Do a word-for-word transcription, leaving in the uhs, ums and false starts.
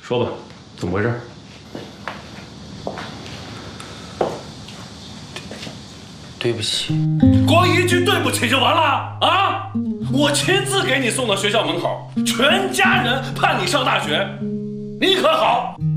说吧，怎么回事？ 对不起。 光一句对不起就完了啊！我亲自给你送到学校门口，全家人盼你上大学，你可好？